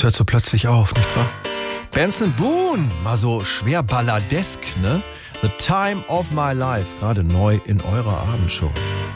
hört so plötzlich auf, nicht wahr? Benson Boone, mal so schwer balladesk, ne? The Time of My Life, gerade neu in eurer Abendshow.